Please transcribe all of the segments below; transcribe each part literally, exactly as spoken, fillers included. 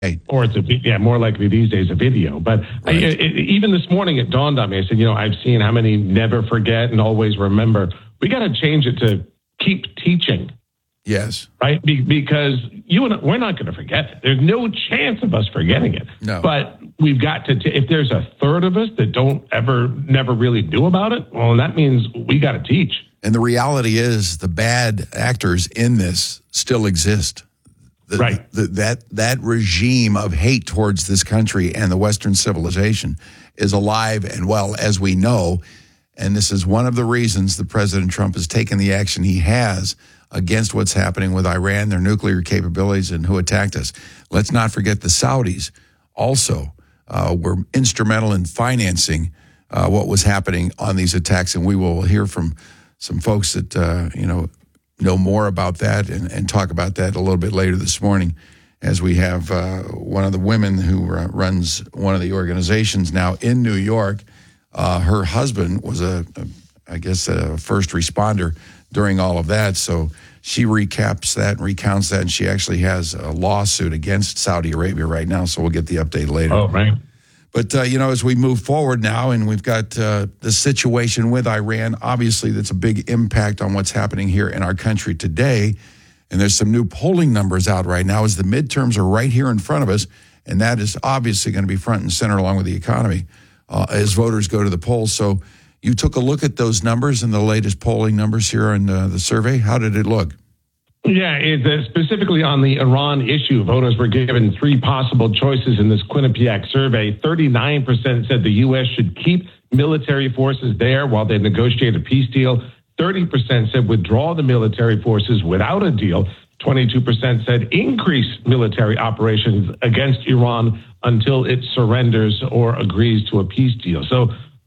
Or it's a, yeah, more likely these days a video. But right. I, it, even this morning it dawned on me. I said, you know, I've seen how many never forget and always remember. We got to change it to keep teaching. Yes. Right? Be, because you and we're not going to forget it. There's no chance of us forgetting it. No. But we've got to, t- if there's a third of us that don't ever, never really do about it, well, that means we got to teach. And the reality is the bad actors in this still exist. The, right. The, that that regime of hate towards this country and the Western civilization is alive and well, as we know. And this is one of the reasons that President Trump has taken the action he has against what's happening with Iran, their nuclear capabilities, and who attacked us. Let's not forget the Saudis also uh, were instrumental in financing uh, what was happening on these attacks. And we will hear from some folks that, uh, you know, know more about that and, and talk about that a little bit later this morning as we have uh, one of the women who uh, runs one of the organizations now in New York. Uh, her husband was, a, a, I guess, a first responder during all of that. So she recaps that and recounts that, and she actually has a lawsuit against Saudi Arabia right now. So we'll get the update later. Oh, right. But, uh, you know, as we move forward now and we've got uh, the situation with Iran, obviously that's a big impact on what's happening here in our country today. And there's some new polling numbers out right now as the midterms are right here in front of us. And that is obviously going to be front and center along with the economy uh, as voters go to the polls. So you took a look at those numbers and the latest polling numbers here in uh, the survey. How did it look? Yeah, it's uh, specifically on the Iran issue. Voters were given three possible choices in this Quinnipiac survey. thirty-nine percent said the U S should keep military forces there while they negotiate a peace deal. thirty percent said withdraw the military forces without a deal. twenty-two percent said increase military operations against Iran until it surrenders or agrees to a peace deal. So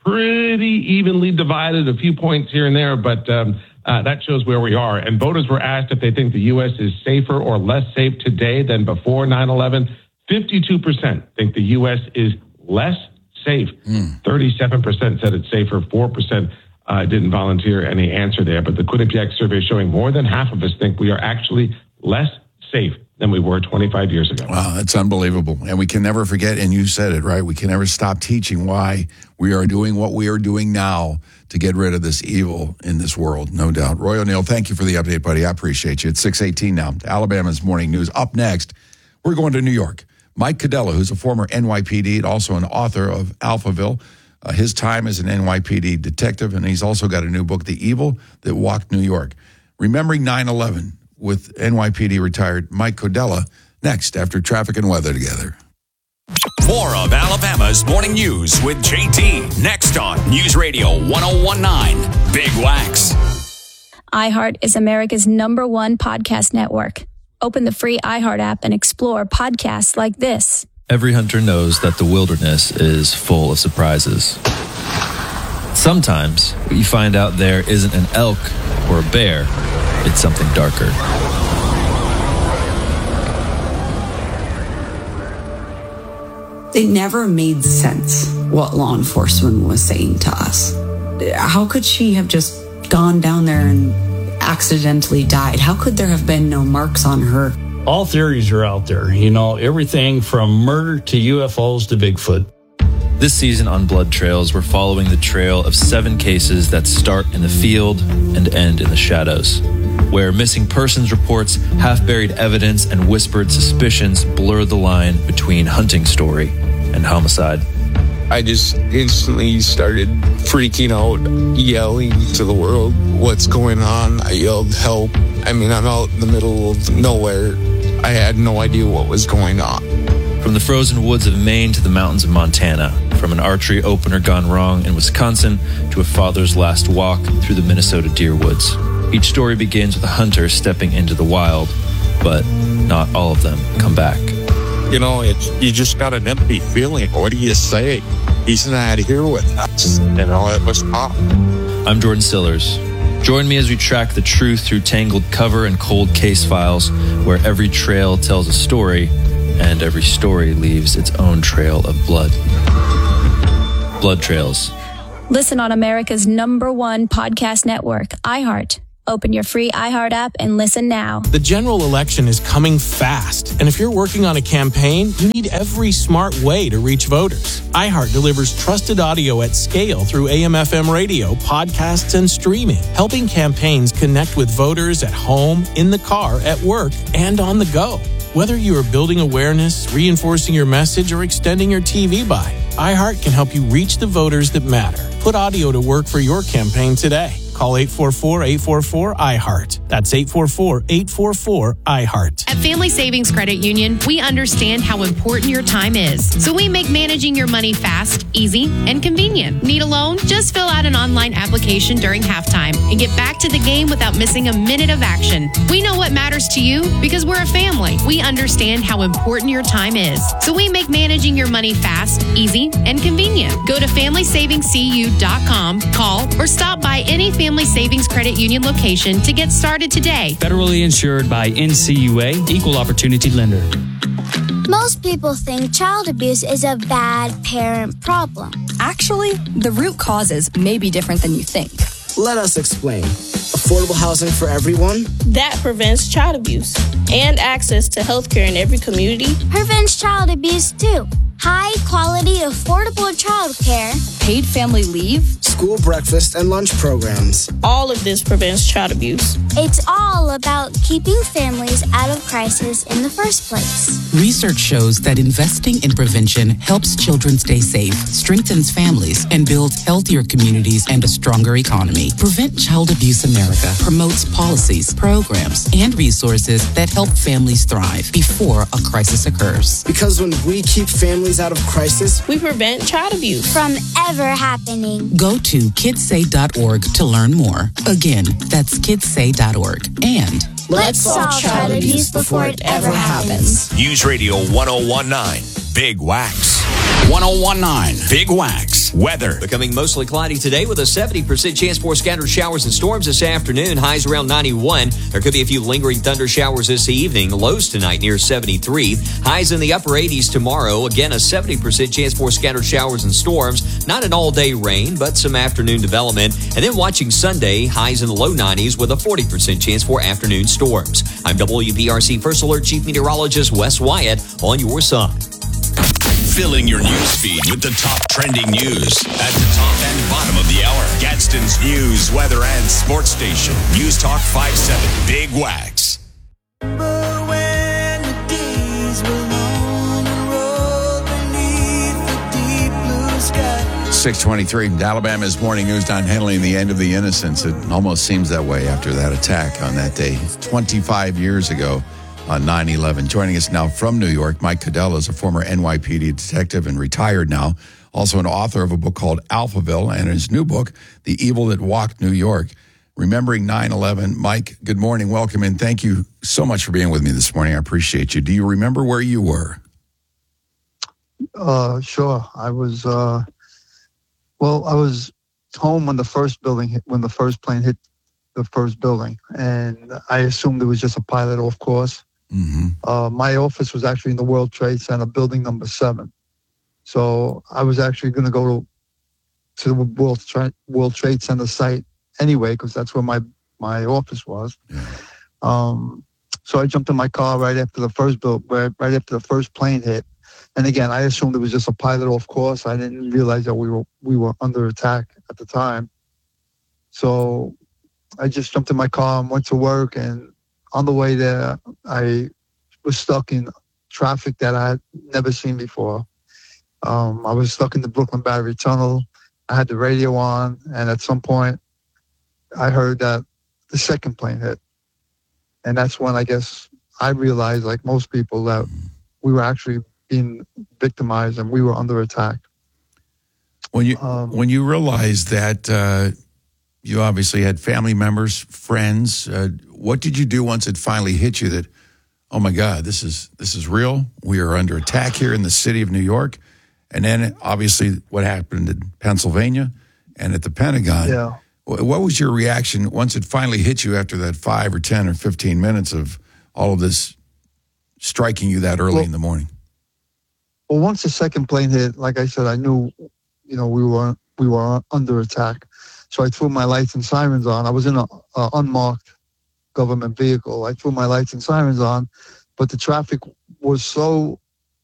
pretty evenly divided, a few points here and there, but um, Uh, that shows where we are. And voters were asked if they think the U S is safer or less safe today than before nine eleven. fifty-two percent think the U S is less safe. Mm. thirty-seven percent said it's safer. four percent uh, didn't volunteer any answer there. But the Quinnipiac survey is showing more than half of us think we are actually less safe than we were twenty-five years ago. Wow, that's unbelievable. And we can never forget, and you said it, right? We can never stop teaching why we are doing what we are doing now to get rid of this evil in this world, no doubt. Roy O'Neill, thank you for the update, buddy. I appreciate you. It's six eighteen now. Alabama's Morning News. Up next, we're going to New York. Mike Cudella, who's a former N Y P D and also an author of Alphaville, uh, his time as an N Y P D detective, and he's also got a new book, The Evil That Walked New York. Remembering nine eleven with N Y P D retired Mike Cudella, next after Traffic and Weather together. More of Alabama's Morning News with J T next on News Radio one oh one point nine Big Wax. iHeart is America's number one podcast network. Open the free iHeart app and explore podcasts like this. Every hunter knows that the wilderness is full of surprises. Sometimes you find out there isn't an elk or a bear, it's something darker. It never made sense what law enforcement was saying to us. How could she have just gone down there and accidentally died? How could there have been no marks on her? All theories are out there, you know, everything from murder to U F Os to Bigfoot. This season on Blood Trails, we're following the trail of seven cases that start in the field and end in the shadows, where missing persons reports, half-buried evidence, and whispered suspicions blur the line between hunting story and homicide. I just instantly started freaking out, yelling to the world, what's going on? I yelled, help. I mean, I'm out in the middle of nowhere. I had no idea what was going on. From the frozen woods of Maine to the mountains of Montana, from an archery opener gone wrong in Wisconsin to a father's last walk through the Minnesota deer woods. Each story begins with a hunter stepping into the wild, but not all of them come back. You know, it's, you just got an empty feeling. What do you say? He's not here with us. You know, it was tough. I'm Jordan Sillers. Join me as we track the truth through tangled cover and cold case files, where every trail tells a story and every story leaves its own trail of blood. Blood Trails. Listen on America's number one podcast network, iHeart. Open your free iHeart app and listen now. The general election is coming fast, and if you're working on a campaign, you need every smart way to reach voters. iHeart delivers trusted audio at scale through A M F M radio, podcasts, and streaming, helping campaigns connect with voters at home, in the car, at work, and on the go. Whether you are building awareness, reinforcing your message, or extending your T V buy, iHeart can help you reach the voters that matter. Put audio to work for your campaign today. Call eight four four, eight four four, I heart. That's eight four four, eight four four, I heart. At Family Savings Credit Union, we understand how important your time is. So we make managing your money fast, easy, and convenient. Need a loan? Just fill out an online application during halftime and get back to the game without missing a minute of action. We know what matters to you because we're a family. We understand how important your time is. So we make managing your money fast, easy, and convenient. Go to family savings c u dot com, call, or stop by any Family Savings Credit Union location to get started today. Federally insured by N C U A, Equal Opportunity Lender. Most people think child abuse is a bad parent problem. Actually, the root causes may be different than you think. Let us explain. Affordable housing for everyone? That prevents child abuse. And access to health care in every community prevents child abuse too. High quality, affordable childcare, paid family leave, school breakfast and lunch programs. All of this prevents child abuse. It's all about keeping families out of crisis in the first place. Research shows that investing in prevention helps children stay safe, strengthens families, and builds healthier communities and a stronger economy. Prevent Child Abuse America promotes policies, programs, and resources that help families thrive before a crisis occurs. Because when we keep families out of crisis, we prevent child abuse from ever happening. Go to kids say dot org to learn more. Again, that's kids say dot org. And let's solve child abuse before it ever happens. News Radio ten nineteen, Big Wax. ten nineteen, Big Wax. Weather. Becoming mostly cloudy today with a seventy percent chance for scattered showers and storms this afternoon. Highs around ninety-one. There could be a few lingering thunder showers this evening. Lows tonight near seventy-three. Highs in the upper eighties tomorrow. Again, a seventy percent chance for scattered showers and storms. Not an all-day rain, but some afternoon development. And then watching Sunday, highs in the low nineties with a forty percent chance for afternoon storms. I'm W B R C First Alert Chief Meteorologist Wes Wyatt on your side. Filling your news feed with the top trending news at the top and bottom of the hour. Gadsden's news, weather, and sports station. News Talk five seven, Big Wax. six twenty-three, Alabama's Morning News on handling the end of the innocence. It almost seems that way after that attack on that day twenty-five years ago. On nine eleven. Joining us now from New York, Mike Cadell is a former N Y P D detective and retired now. Also an author of a book called Alphaville and his new book, The Evil That Walked New York, Remembering nine eleven. Mike, good morning. Welcome in. Thank you so much for being with me this morning. I appreciate you. Do you remember where you were? Uh, sure. I was, uh, well, I was home when the first building hit, when the first plane hit the first building. And I assumed it was just a pilot off course. Mm-hmm. Uh, my office was actually in the World Trade Center, building number seven. So I was actually going to go to, to the World, Tra- World Trade Center site anyway, because that's where my, my office was. Yeah. Um, so I jumped in my car right after the first build, right, right after the first plane hit. And again, I assumed it was just a pilot off course. I didn't realize that we were we were under attack at the time. So I just jumped in my car and went to work, and on the way there, I was stuck in traffic that I had never seen before. Um, I was stuck in the Brooklyn Battery Tunnel. I had the radio on, and at some point, I heard that the second plane hit. And that's when I guess I realized, like most people, that we were actually being victimized and we were under attack. When you um, when you realized that... Uh You obviously had family members, friends. Uh, what did you do once it finally hit you that, oh my God, this is this is real? We are under attack here in the city of New York. And then obviously what happened in Pennsylvania and at the Pentagon. Yeah. What was your reaction once it finally hit you after that five or ten or fifteen minutes of all of this striking you that early well, in the morning? Well, once the second plane hit, like I said, I knew, you know, we were we were under attack. So I threw my lights and sirens on. I was in an unmarked government vehicle. I threw my lights and sirens on, but the traffic was so,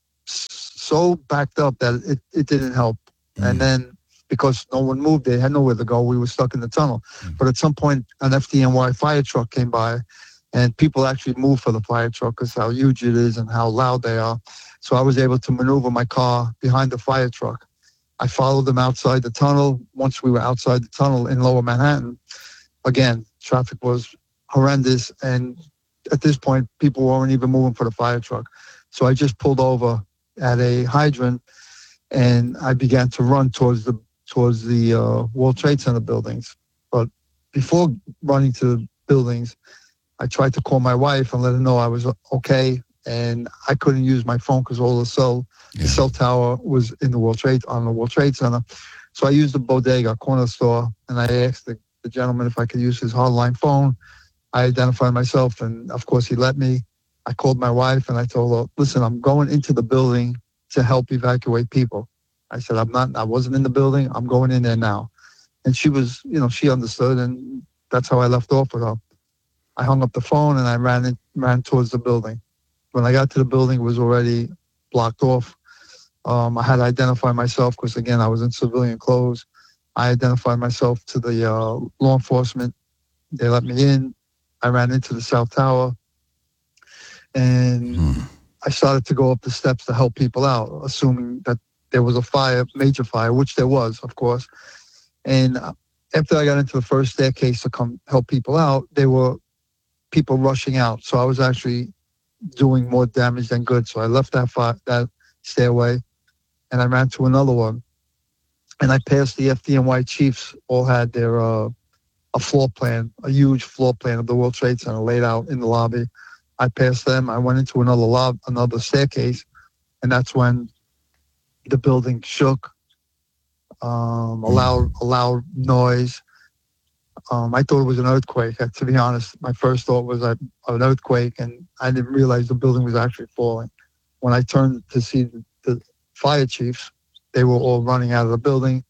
so backed up that it, it didn't help. Mm-hmm. And then because no one moved, they had nowhere to go. We were stuck in the tunnel. Mm-hmm. But at some point, an F D N Y fire truck came by, and people actually moved for the fire truck because how huge it is and how loud they are. So I was able to maneuver my car behind the fire truck. I followed them outside the tunnel. Once we were outside the tunnel in Lower Manhattan, again, traffic was horrendous. And at this point, people weren't even moving for the fire truck. So I just pulled over at a hydrant, and I began to run towards the towards the uh, World Trade Center buildings. But before running to the buildings, I tried to call my wife and let her know I was okay. And I couldn't use my phone because all the cell, yeah. the cell tower was in the World Trade, on the World Trade Center. So I used the bodega corner store, and I asked the, the gentleman if I could use his hotline phone. I identified myself, and of course he let me. I called my wife, and I told her, listen, I'm going into the building to help evacuate people. I said, I'm not, I wasn't in the building. I'm going in there now. And she was, you know, she understood, and that's how I left off with her. I hung up the phone, and I ran in, ran towards the building. When I got to the building, it was already blocked off. Um, I had to identify myself because, again, I was in civilian clothes. I identified myself to the uh, law enforcement. They let me in. I ran into the South Tower, and hmm. I started to go up the steps to help people out, assuming that there was a fire, major fire, which there was, of course. And after I got into the first staircase to come help people out, there were people rushing out. So I was actually doing more damage than good. So I left that fire, that stairway, and I ran to another one. And I passed the F D N Y chiefs, all had their uh, a floor plan, a huge floor plan of the World Trade Center laid out in the lobby. I passed them. I went into another lob, another staircase, and that's when the building shook. Um, a loud, a loud noise. Um, I thought it was an earthquake. To be honest, my first thought was a, an earthquake, and I didn't realize the building was actually falling. When I turned to see the, the fire chiefs, they were all running out of the building,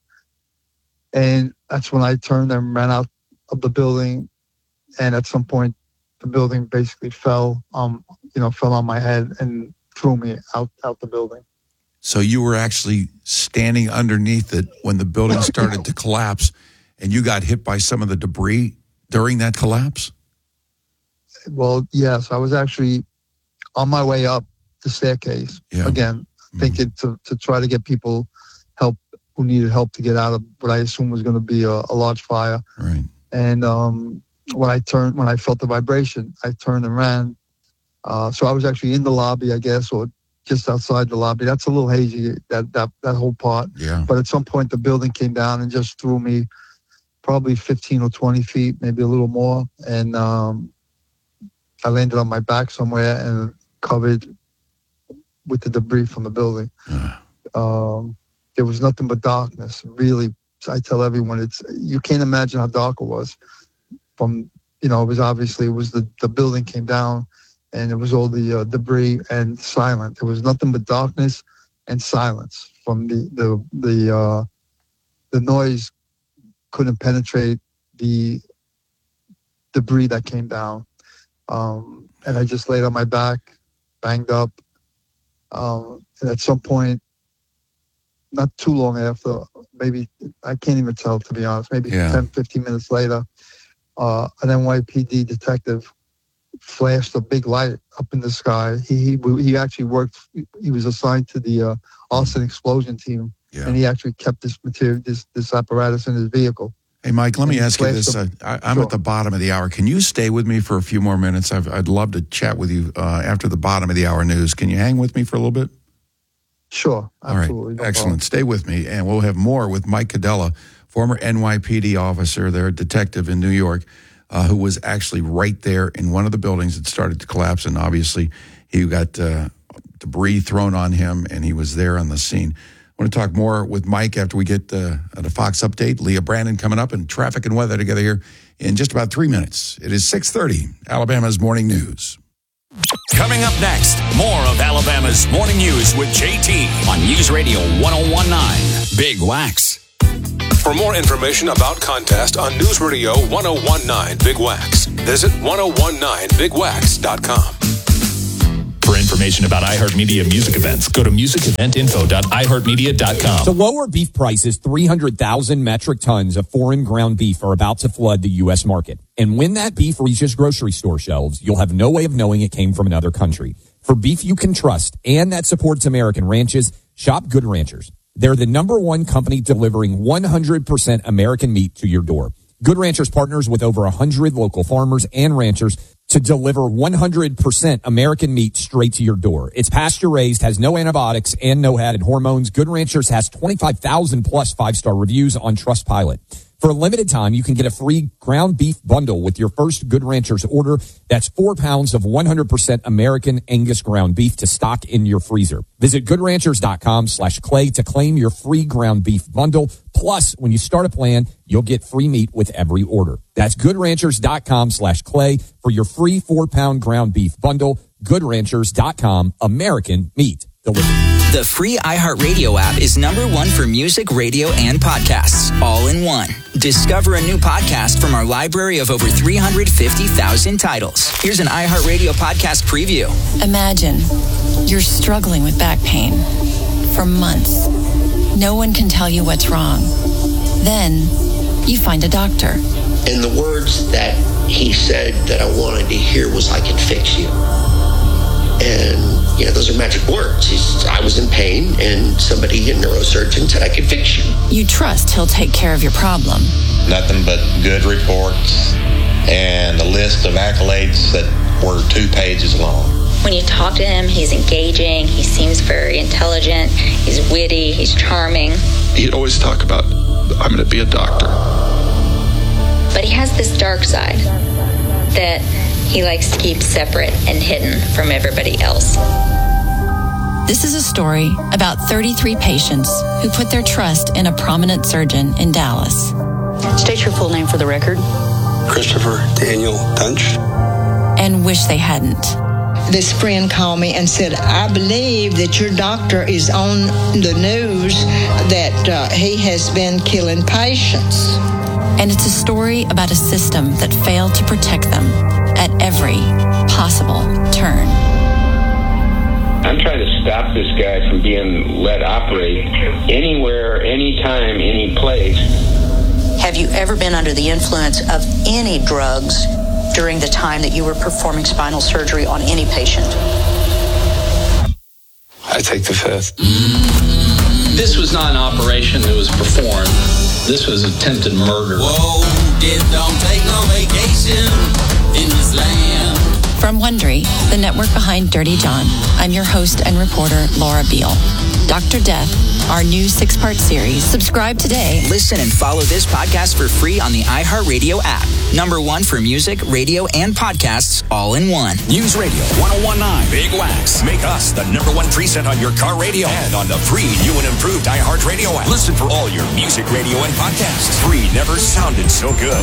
and that's when I turned and ran out of the building. And at some point, the building basically fell, um, you know, fell on my head and threw me out out the building. So you were actually standing underneath it when the building started to collapse, and you got hit by some of the debris during that collapse? Well, yes. I was actually on my way up the staircase, yeah. again, mm-hmm. thinking to, to try to get people help who needed help to get out of what I assumed was going to be a, a large fire. Right. And um, when I turned, when I felt the vibration, I turned and ran. Uh, so I was actually in the lobby, I guess, or just outside the lobby. That's a little hazy, that that that whole part. Yeah. But at some point, the building came down and just threw me probably fifteen or twenty feet, maybe a little more. And um, I landed on my back somewhere and covered with the debris from the building. Yeah. Um, there was nothing but darkness, really. I tell everyone, it's you can't imagine how dark it was. From, you know, it was obviously, it was the, the building came down, and it was all the uh, debris and silent. There was nothing but darkness and silence. From the the the uh, the noise couldn't penetrate the debris that came down, um, and I just laid on my back, banged up. Um, and at some point, not too long after, maybe I can't even tell, to be honest. Maybe yeah. ten, fifteen minutes later, uh, an N Y P D detective flashed a big light up in the sky. He he, he actually worked. He was assigned to the uh, arson explosion team, yeah. and he actually kept this material, this this apparatus in his vehicle. Hey, Mike, let me ask you this. Uh, I, I'm sure. at the bottom of the hour. Can you stay with me for a few more minutes? I've, I'd love to chat with you uh, after the bottom of the hour news. Can you hang with me for a little bit? Sure, absolutely. All right, no excellent. problem. Stay with me, and we'll have more with Mike Cadella, former N Y P D officer, their detective in New York, uh, who was actually right there in one of the buildings that started to collapse, and obviously he got uh, debris thrown on him, and he was there on the scene. I want to talk more with Mike after we get uh, the Fox update. Leah Brandon coming up, and traffic and weather together here in just about three minutes. It is six thirty, Alabama's Morning News. Coming up next, more of Alabama's Morning News with J T on News Radio one oh one point nine Big Wax. For more information about contest on News Radio ten nineteen Big Wax, visit ten nineteen big wax dot com. For information about iHeartMedia music events, go to music event info dot i heart media dot com. To lower beef prices, three hundred thousand metric tons of foreign ground beef are about to flood the U S market. And when that beef reaches grocery store shelves, you'll have no way of knowing it came from another country. For beef you can trust and that supports American ranches, shop Good Ranchers. They're the number one company delivering one hundred percent American meat to your door. Good Ranchers partners with over one hundred local farmers and ranchers to deliver one hundred percent American meat straight to your door. It's pasture-raised, has no antibiotics, and no added hormones. Good Ranchers has twenty-five thousand plus five-star reviews on Trustpilot. For a limited time, you can get a free ground beef bundle with your first Good Ranchers order. That's four pounds of one hundred percent American Angus ground beef to stock in your freezer. Visit goodranchers.com slash clay to claim your free ground beef bundle. Plus, when you start a plan, you'll get free meat with every order. That's goodranchers.com slash clay for your free four-pound ground beef bundle. Good Ranchers dot com, American meat delivered. The free iHeartRadio app is number one for music, radio, and podcasts, all in one. Discover a new podcast from our library of over three hundred fifty thousand titles. Here's an iHeartRadio podcast preview. Imagine you're struggling with back pain for months. No one can tell you what's wrong. Then you find a doctor. And the words that he said that I wanted to hear was, "I can fix you." And, you know, those are magic words. He's, I was in pain, and somebody, a neurosurgeon, said, "I can fix you." You trust he'll take care of your problem. Nothing but good reports and a list of accolades that were two pages long. When you talk to him, he's engaging, he seems very intelligent, he's witty, he's charming. He'd always talk about, "I'm going to be a doctor." But he has this dark side that he likes to keep separate and hidden from everybody else. This is a story about thirty-three patients who put their trust in a prominent surgeon in Dallas. State your full name for the record. Christopher Daniel Dunch. And wish they hadn't. This friend called me and said, "I believe that your doctor is on the news that uh, he has been killing patients." And it's a story about a system that failed to protect them at every possible turn. I'm trying to stop this guy from being let operate anywhere, anytime, any place. Have you ever been under the influence of any drugs during the time that you were performing spinal surgery on any patient? I take the fifth. This was not an operation that was performed. This was attempted murder. Whoa, this don't take no vacation in this land. From Wondery, the network behind Dirty John, I'm your host and reporter, Laura Beale. Doctor Death, our new six-part series. Subscribe today. Listen and follow this podcast for free on the iHeartRadio app. Number one for music, radio, and podcasts, all in one. News Radio ten nineteen Big Wax. Make us the number one preset on your car radio and on the free new and improved iHeartRadio app. Listen for all your music, radio, and podcasts. Free never sounded so good.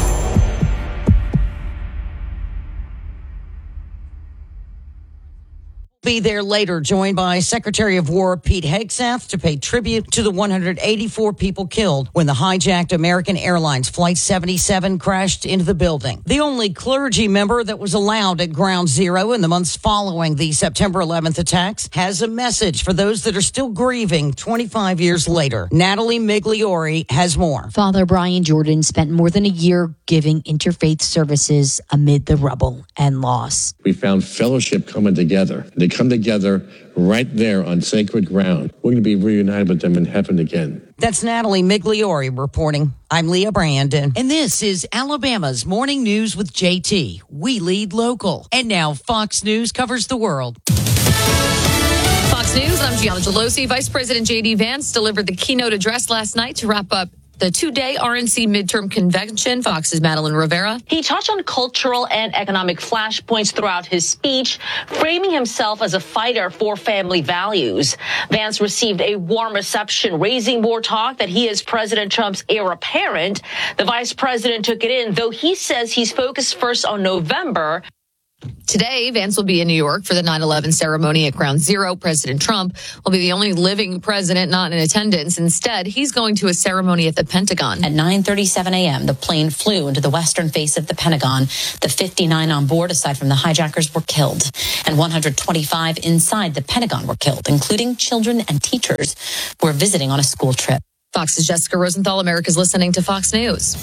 Be there later, joined by Secretary of War Pete Hegseth to pay tribute to the one hundred eighty-four people killed when the hijacked American Airlines Flight seventy-seven crashed into the building. The only clergy member that was allowed at Ground Zero in the months following the September eleventh attacks has a message for those that are still grieving twenty-five years later. Natalie Migliori has more. Father Brian Jordan spent more than a year giving interfaith services amid the rubble and loss. We found fellowship coming together. They come together right there on sacred ground. We're going to be reunited with them in heaven again. That's Natalie Migliori reporting. I'm Leah Brandon. And this is Alabama's Morning News with J T. We lead local. And now Fox News covers the world. Fox News, I'm Gianna Gelosi. Vice President J D Vance delivered the keynote address last night to wrap up the two-day R N C midterm convention. Fox's Madeline Rivera. He touched on cultural and economic flashpoints throughout his speech, framing himself as a fighter for family values. Vance received a warm reception, raising more talk that he is President Trump's heir apparent. The vice president took it in, though he says he's focused first on November. Today, Vance will be in New York for the nine eleven ceremony at Ground Zero. President Trump will be the only living president not in attendance. Instead, he's going to a ceremony at the Pentagon. At nine thirty-seven a.m., the plane flew into the western face of the Pentagon. The fifty-nine on board, aside from the hijackers, were killed. And one hundred twenty-five inside the Pentagon were killed, including children and teachers who were visiting on a school trip. Fox's Jessica Rosenthal. America's listening to Fox News.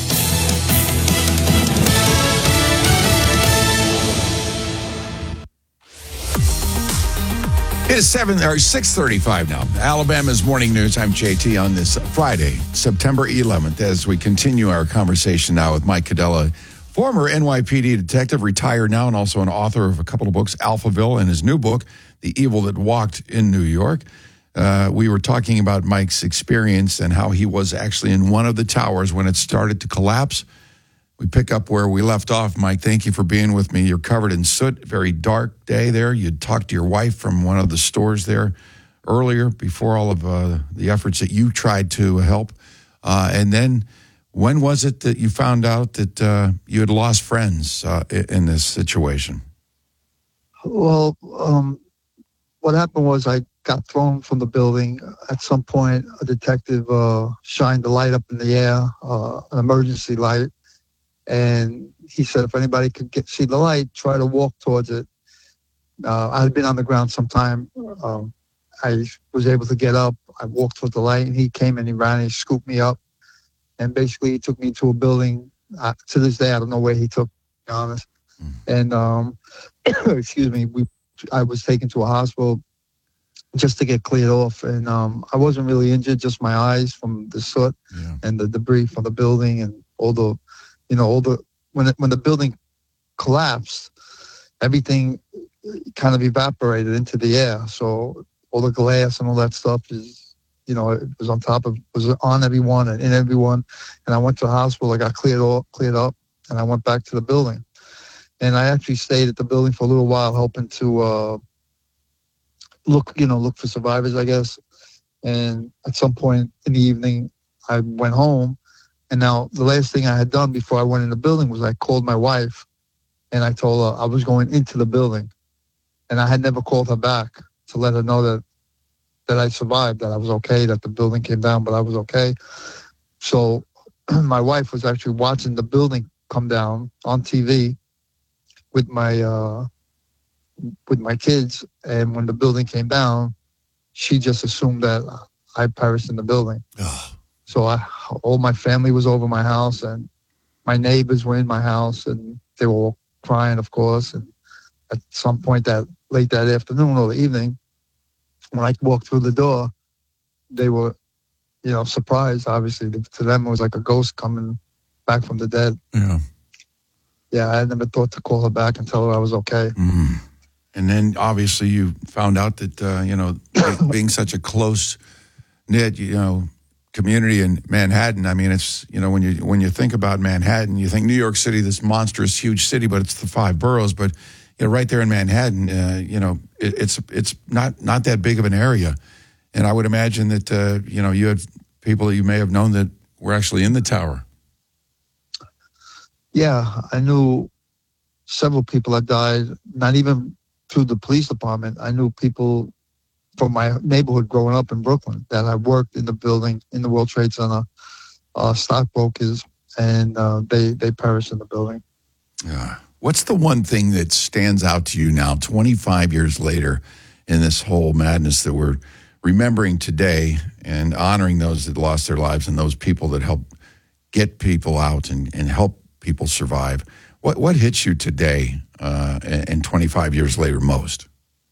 It is seven or six thirty-five now. Alabama's Morning News. I'm J T on this Friday, September eleventh, as we continue our conversation now with Mike Cadella, former N Y P D detective, retired now, and also an author of a couple of books, Alphaville, and his new book, The Evil That Walked in New York. Uh, we were talking about Mike's experience and how he was actually in one of the towers when it started to collapse. We pick up where we left off. Mike, thank you for being with me. You're covered in soot, very dark day there. You'd talked to your wife from one of the stores there earlier before all of uh, the efforts that you tried to help. Uh, and then when was it that you found out that uh, you had lost friends uh, in this situation? Well, um, what happened was I got thrown from the building. At some point, a detective uh, shined the light up in the air, uh, an emergency light. And he said, if anybody could get see the light, try to walk towards it. Uh, I had been on the ground some time. Um, I was able to get up. I walked towards the light, and he came and he ran and he scooped me up. And basically, he took me to a building. Uh, to this day, I don't know where he took me, to be honest. Mm. And, um, excuse me, we I was taken to a hospital just to get cleared off. And um, I wasn't really injured, just my eyes from the soot yeah. and the debris from the building and all the... You know, all the when it, when the building collapsed, everything kind of evaporated into the air. So all the glass and all that stuff is, you know, it was on top of, was on everyone and in everyone. And I went to the hospital. I got cleared up, cleared up, and I went back to the building. And I actually stayed at the building for a little while, helping to uh, look, you know, look for survivors, I guess. And at some point in the evening, I went home. And now the last thing I had done before I went in the building was I called my wife and I told her I was going into the building. And I had never called her back to let her know that that I survived, that I was okay, that the building came down, but I was okay. So my wife was actually watching the building come down on T V with my uh, with my kids. And when the building came down, she just assumed that I perished in the building. So I, all my family was over my house, and my neighbors were in my house, and they were all crying, of course. And at some point that late that afternoon or the evening, when I walked through the door, they were, you know, surprised. Obviously, to them it was like a ghost coming back from the dead. Yeah, yeah. I never thought to call her back and tell her I was okay. Mm. And then obviously you found out that uh, you know, being such a close knit, you know, community in Manhattan. I mean, it's, you know, when you when you think about Manhattan, you think New York City, this monstrous, huge city, but it's the five boroughs. But you know, right there in Manhattan, uh, you know, it, it's it's not not that big of an area. And I would imagine that uh, you know, you had people that you may have known that were actually in the tower. Yeah, I knew several people that died. Not even through the police department. I knew people from my neighborhood growing up in Brooklyn that I worked in the building in the World Trade Center, uh, stockbrokers, and uh, they they perished in the building. Yeah. What's the one thing that stands out to you now, twenty-five years later, in this whole madness that we're remembering today and honoring those that lost their lives and those people that helped get people out and, and help people survive? What what hits you today uh, and twenty-five years later most?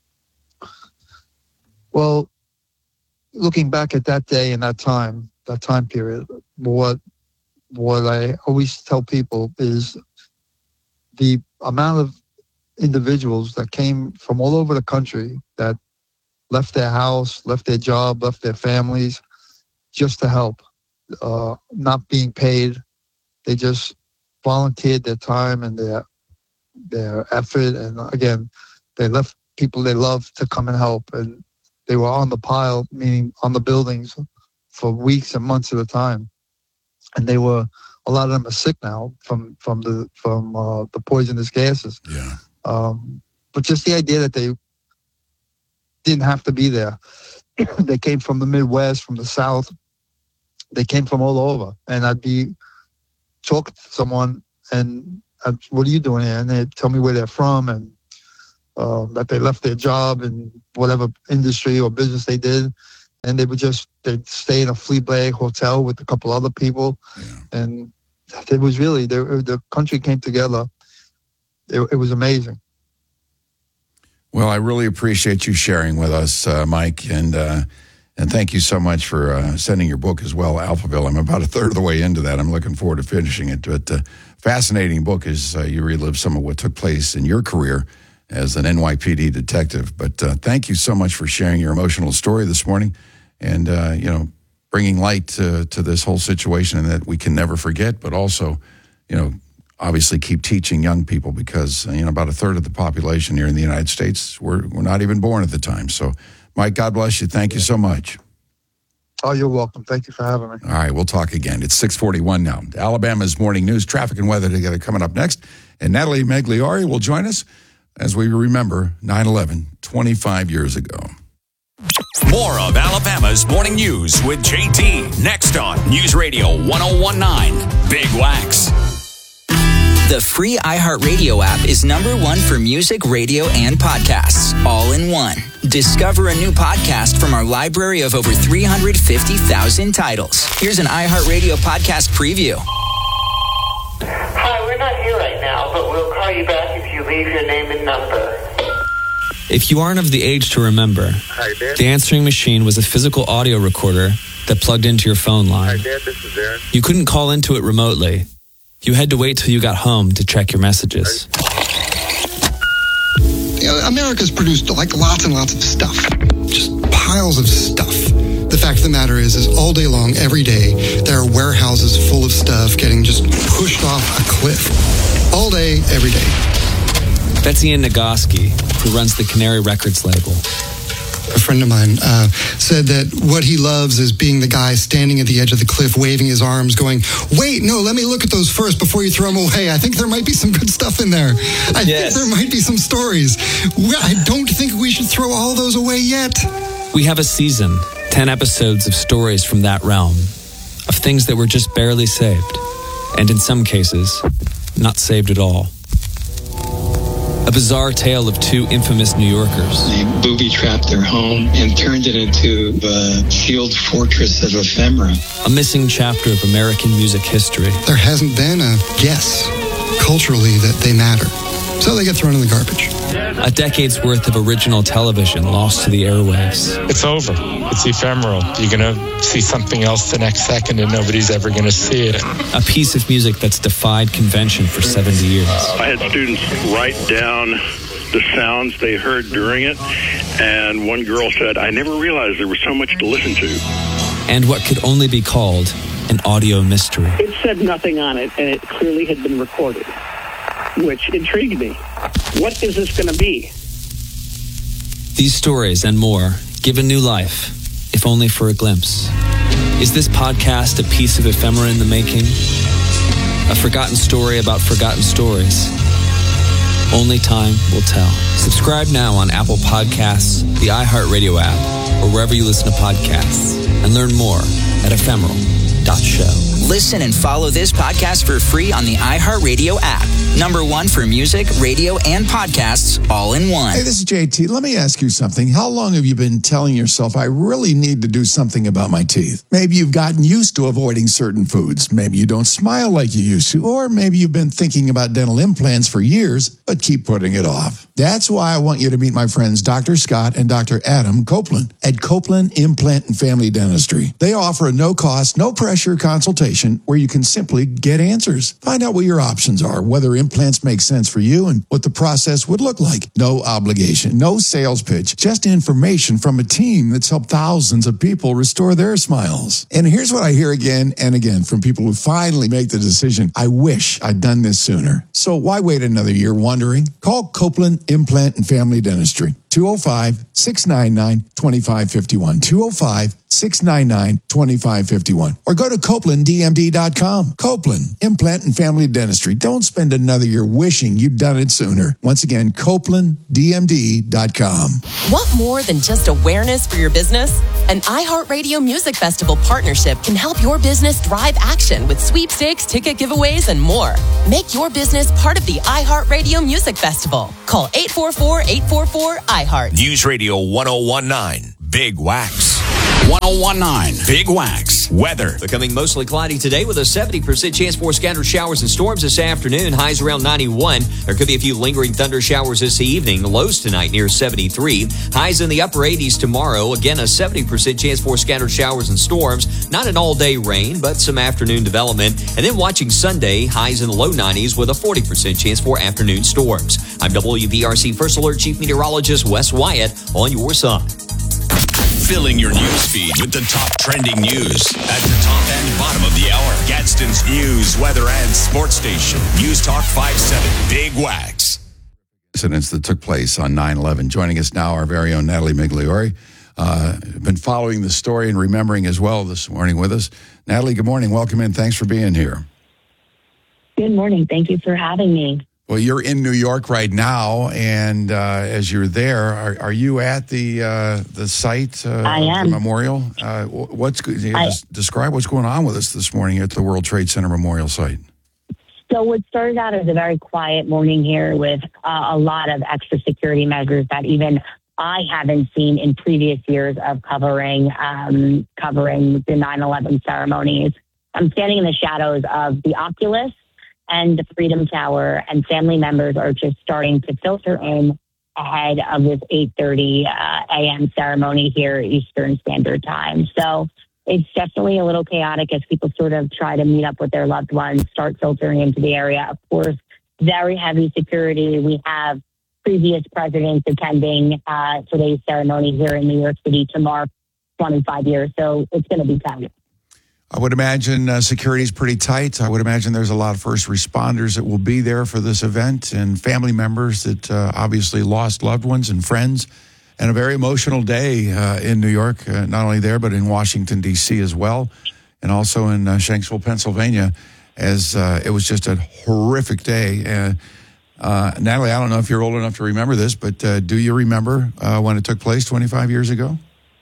Well, looking back at that day and that time, that time period, what what I always tell people is the amount of individuals that came from all over the country that left their house, left their job, left their families just to help, uh, not being paid. They just volunteered their time and their their effort. And again, they left people they loved to come and help. And they were on the pile, meaning on the buildings, for weeks and months at a time. And they were, a lot of them are sick now from from the from uh, the poisonous gases. Yeah. Um, but just the idea that they didn't have to be there. They came from the Midwest, from the South. They came from all over. And I'd be talking to someone and I'd, what are you doing here? And they'd tell me where they're from and uh, that they left their job in whatever industry or business they did. And they would just, they'd stay in a Fleabag hotel with a couple other people. Yeah. And it was really, they, the country came together. It, it was amazing. Well, I really appreciate you sharing with us, uh, Mike, and uh, and thank you so much for uh, sending your book as well, Alphaville. I'm about a third of the way into that. I'm looking forward to finishing it. But uh, fascinating book as uh, you relive some of what took place in your career as an N Y P D detective. But uh, thank you so much for sharing your emotional story this morning and, uh, you know, bringing light to, to this whole situation and that we can never forget, but also, you know, obviously keep teaching young people because, you know, about a third of the population here in the United States were, were not even born at the time. So, Mike, God bless you. Thank you so much. Oh, you're welcome. Thank you for having me. All right, we'll talk again. It's six forty-one now. Alabama's Morning News, traffic and weather together coming up next. And Natalie Magliari will join us as we remember nine eleven, twenty-five years ago. More of Alabama's Morning News with J T next on News Radio one oh one point nine Big Wax. The free iHeartRadio app is number one for music, radio, and podcasts, all in one. Discover a new podcast from our library of over three hundred fifty thousand titles. Here's an iHeartRadio podcast preview. Hi, we're not here right now, but we'll call you back if you leave your name and number. If you aren't of the age to remember, Hi, Dad. the answering machine was a physical audio recorder that plugged into your phone line. Hi, Dad, this is Aaron. You couldn't call into it remotely. You had to wait till you got home to check your messages. You know, America's produced like lots and lots of stuff. Just piles of stuff. The fact of the matter is, is all day long, every day, there are warehouses full of stuff getting just pushed off a cliff. All day, every day. That's Ian Nagoski, who runs the Canary Records label. A friend of mine uh, said that what he loves is being the guy standing at the edge of the cliff, waving his arms, going, wait, no, let me look at those first before you throw them away. I think there might be some good stuff in there. I yes. think there might be some stories. I don't think we should throw all those away yet. We have a season, ten episodes of stories from that realm, of things that were just barely saved, and in some cases, not saved at all. A bizarre tale of two infamous New Yorkers. They booby-trapped their home and turned it into the sealed fortress of ephemera. A missing chapter of American music history. There hasn't been a guess culturally that they matter. So they get thrown in the garbage. A decade's worth of original television lost to the airwaves. It's over. It's ephemeral. You're going to see something else the next second and nobody's ever going to see it. A piece of music that's defied convention for seventy years. I had students write down the sounds they heard during it, and one girl said, I never realized there was so much to listen to. And what could only be called an audio mystery. It said nothing on it, and it clearly had been recorded, which intrigued me. What is this going to be? These stories and more give a new life, if only for a glimpse. Is this podcast a piece of ephemera in the making? A forgotten story about forgotten stories? Only time will tell. Subscribe now on Apple Podcasts, the iHeartRadio app, or wherever you listen to podcasts, and learn more at ephemeral dot show. Listen and follow this podcast for free on the iHeartRadio app. Number one for music, radio, and podcasts, all in one. Hey, this is J T. Let me ask you something. How long have you been telling yourself, I really need to do something about my teeth? Maybe you've gotten used to avoiding certain foods. Maybe you don't smile like you used to. Or maybe you've been thinking about dental implants for years, but keep putting it off. That's why I want you to meet my friends Doctor Scott and Doctor Adam Copeland at Copeland Implant and Family Dentistry. They offer a no-cost, no-pressure consultation where you can simply get answers. Find out what your options are, whether implants make sense for you, and what the process would look like. No obligation, no sales pitch, just information from a team that's helped thousands of people restore their smiles. And here's what I hear again and again from people who finally make the decision, I wish I'd done this sooner. So why wait another year wondering? Call Copeland Implant and Family Dentistry. two oh five, six nine nine, two five five one. two oh five, six nine nine, two five five one. Or go to Copeland D M D dot com. Copeland, Implant and Family Dentistry. Don't spend another year wishing you'd done it sooner. Once again, Copeland D M D dot com. Want more than just awareness for your business? An iHeartRadio Music Festival partnership can help your business drive action with sweepstakes, ticket giveaways, and more. Make your business part of the iHeartRadio Music Festival. Call eight four four, eight four four, I heart. News Radio one oh one nine, Big Wax. one oh one nine, Big Wax. Weather. Becoming mostly cloudy today with a seventy percent chance for scattered showers and storms this afternoon. Highs around ninety-one. There could be a few lingering thunder showers this evening. Lows tonight near seventy-three. Highs in the upper eighties tomorrow. Again, a seventy percent chance for scattered showers and storms. Not an all-day rain, but some afternoon development. And then watching Sunday, highs in the low nineties with a forty percent chance for afternoon storms. I'm W V R C First Alert Chief Meteorologist Wes Wyatt on your side. Filling your news feed with the top trending news at the top and bottom of the hour. Gadsden's news, weather, and sports station. News Talk five seven, Big Wax. Incidents that took place on nine eleven. Joining us now, our very own Natalie Migliore. Uh, been following the story and remembering as well this morning with us. Natalie, good morning. Welcome in. Thanks for being here. Good morning. Thank you for having me. Well, you're in New York right now, and uh, as you're there, are, are you at the uh, the site? Uh, I am. The memorial. Uh, what's you I, just describe what's going on with us this morning at the World Trade Center Memorial site? So, what started out as a very quiet morning here with uh, a lot of extra security measures that even I haven't seen in previous years of covering um, covering the nine eleven ceremonies. I'm standing in the shadows of the Oculus and the Freedom Tower, and family members are just starting to filter in ahead of this eight thirty uh, a.m. ceremony here Eastern Standard Time. So it's definitely a little chaotic as people sort of try to meet up with their loved ones, start filtering into the area. Of course, very heavy security. We have previous presidents attending uh, today's ceremony here in New York City to mark twenty-five years. So it's going to be tight. I would imagine uh, security is pretty tight. I would imagine there's a lot of first responders that will be there for this event and family members that uh, obviously lost loved ones and friends. And a very emotional day uh, in New York, uh, not only there, but in Washington, D C as well, and also in uh, Shanksville, Pennsylvania, as uh, it was just a horrific day. Uh, uh, Natalie, I don't know if you're old enough to remember this, but uh, do you remember uh, when it took place twenty-five years ago?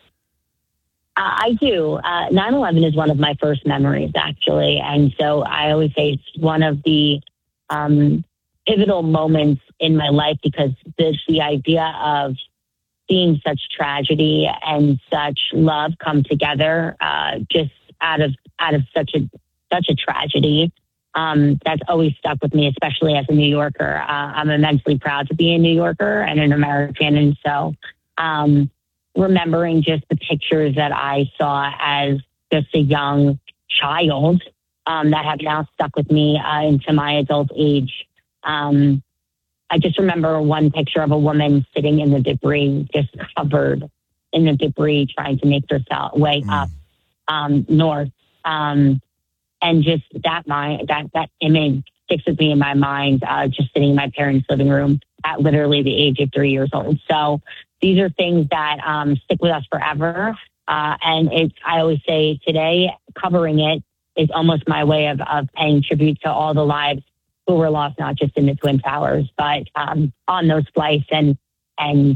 I do. Uh, nine eleven is one of my first memories, actually. And so I always say it's one of the um, pivotal moments in my life because the, the idea of seeing such tragedy and such love come together uh, just out of out of such a such a tragedy, um, that's always stuck with me, especially as a New Yorker. Uh, I'm immensely proud to be a New Yorker and an American. And so um remembering just the pictures that I saw as just a young child um, that have now stuck with me uh, into my adult age. Um, I just remember one picture of a woman sitting in the debris, just covered in the debris, trying to make herself way mm. up um, north. Um, and just that mind, that that image sticks with me in my mind, uh, just sitting in my parents' living room at literally the age of three years old. So these are things that um, stick with us forever. Uh, and it's, I always say today, covering it is almost my way of, of paying tribute to all the lives who were lost, not just in the Twin Towers, but um, on those flights and, and,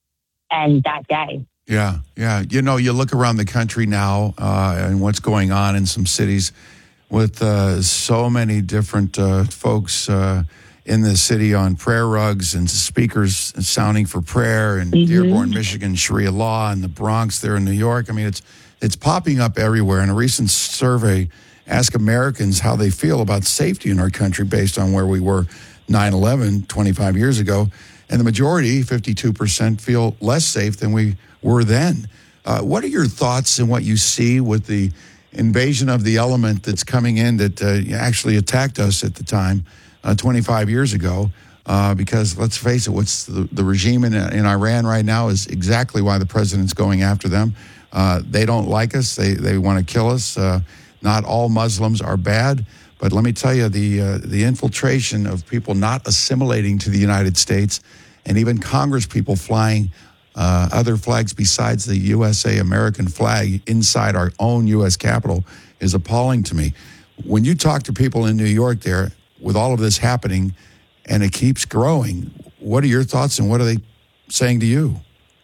and that day. Yeah, yeah. You know, you look around the country now uh, and what's going on in some cities with uh, so many different uh, folks uh, in the city on prayer rugs and speakers sounding for prayer, and mm-hmm. Dearborn, Michigan, Sharia law, and the Bronx there in New York. I mean, it's it's popping up everywhere. And a recent survey asked Americans how they feel about safety in our country based on where we were nine eleven, twenty-five years ago. And the majority, fifty-two percent, feel less safe than we were then. Uh, what are your thoughts and what you see with the invasion of the element that's coming in that uh, actually attacked us at the time? Uh, twenty-five years ago, uh, because let's face it, what's the, the regime in, in Iran right now is exactly why the president's going after them. Uh, they don't like us. They they want to kill us. Uh, not all Muslims are bad, but let me tell you, the uh, the infiltration of people not assimilating to the United States and even Congress people flying uh, other flags besides the U S A American flag inside our own U S Capitol is appalling to me. When you talk to people in New York there, with all of this happening, and it keeps growing, what are your thoughts and what are they saying to you?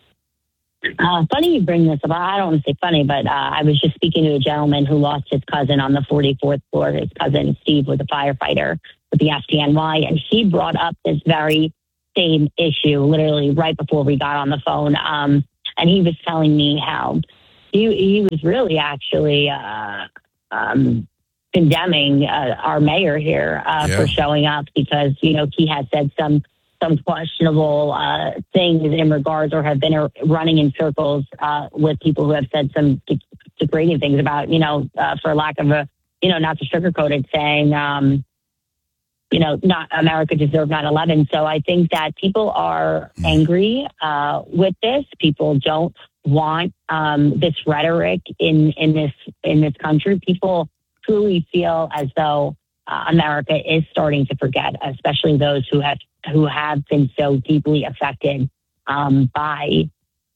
Uh, funny you bring this up. I don't want to say funny, but uh, I was just speaking to a gentleman who lost his cousin on the forty-fourth floor. His cousin, Steve, was a firefighter with the F D N Y, and he brought up this very same issue literally right before we got on the phone. Um, and he was telling me how he, he was really actually uh, um, condemning uh, our mayor here uh, Yeah. for showing up because, you know, he had said some some questionable uh, things in regards or have been uh, running in circles uh, with people who have said some de- degrading things about, you know, uh, for lack of a, you know, not to sugarcoat it, saying, um, you know, not America deserved nine eleven. So I think that people are angry uh, with this. People don't want um, this rhetoric in, in this in this country. People truly feel as though uh, America is starting to forget, especially those who have who have been so deeply affected um, by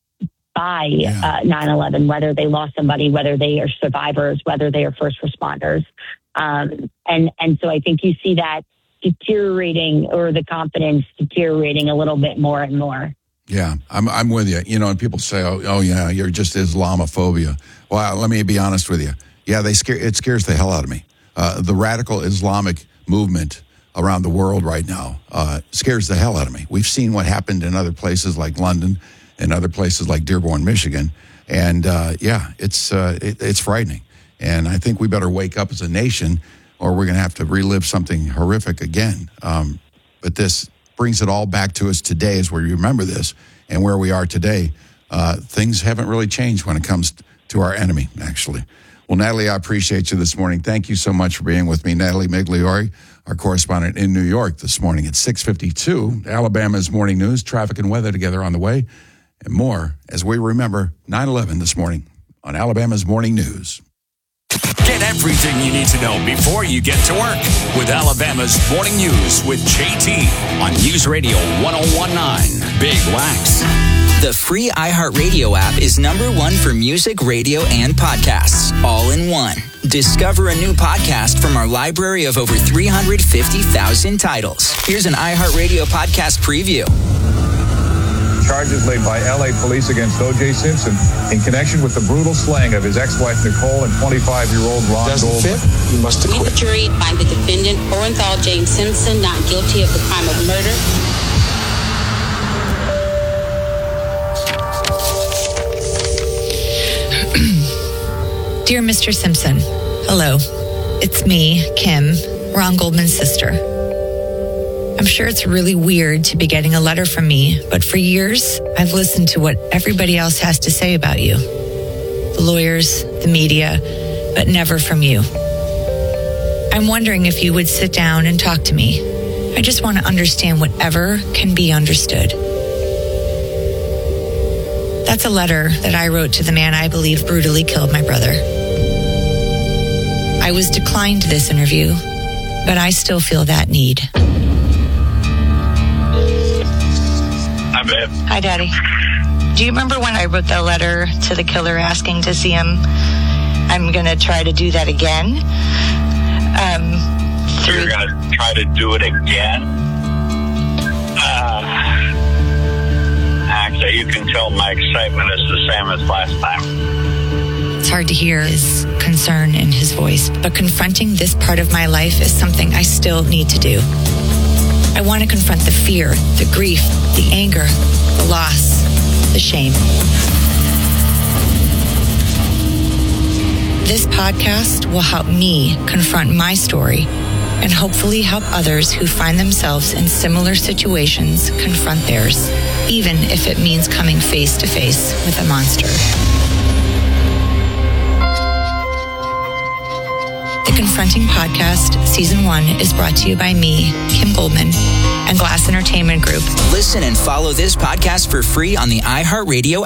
by uh, nine eleven, whether they lost somebody, whether they are survivors, whether they are first responders. Um, and, and so I think you see that deteriorating, or the confidence deteriorating a little bit more and more. Yeah, I'm I'm with you. You know, and people say, "Oh, oh yeah, you're just Islamophobia." Well, let me be honest with you. Yeah, they scare it scares the hell out of me. Uh, the radical Islamic movement around the world right now uh, scares the hell out of me. We've seen what happened in other places like London and other places like Dearborn, Michigan, and uh, yeah, it's uh, it, it's frightening. And I think we better wake up as a nation, or we're going to have to relive something horrific again. Um, but this brings it all back to us today as we remember this and where we are today. Uh, things haven't really changed when it comes to our enemy, actually. Well, Natalie, I appreciate you this morning. Thank you so much for being with me. Natalie Migliori, our correspondent in New York this morning at six fifty-two. Alabama's Morning News, traffic and weather together on the way, and more as we remember nine eleven this morning on Alabama's Morning News. Get everything you need to know before you get to work with Alabama's Morning News with J T on News Radio one oh one point nine Big Wax. The free iHeartRadio app is number one for music, radio, and podcasts, all in one. Discover a new podcast from our library of over three hundred fifty thousand titles. Here's an iHeartRadio podcast preview. Charges laid by L A police against O J Simpson in connection with the brutal slaying of his ex-wife Nicole and twenty-five-year-old Ron Doesn't Goldman. fit. You must acquit. The jury find the defendant, Orenthal James Simpson, not guilty of the crime of murder. Dear Mister Simpson, hello. It's me, Kim, Ron Goldman's sister. I'm sure it's really weird to be getting a letter from me, but for years, I've listened to what everybody else has to say about you. The lawyers, the media, but never from you. I'm wondering if you would sit down and talk to me. I just want to understand whatever can be understood. That's a letter that I wrote to the man I believe brutally killed my brother. I was declined this interview, but I still feel that need. Hi, babe. Hi, Daddy. Do you remember when I wrote that letter to the killer asking to see him? I'm going to try to do that again. Um, You're going to try to do it again? Uh, actually, you can tell my excitement is the same as last time. It's hard to hear his concern in his voice, but confronting this part of my life is something I still need to do. I want to confront the fear, the grief, the anger, the loss, the shame. This podcast will help me confront my story and hopefully help others who find themselves in similar situations confront theirs, even if it means coming face to face with a monster. The Confronting Podcast, Season one, is brought to you by me, Kim Goldman, and Glass Entertainment Group. Listen and follow this podcast for free on the iHeartRadio app.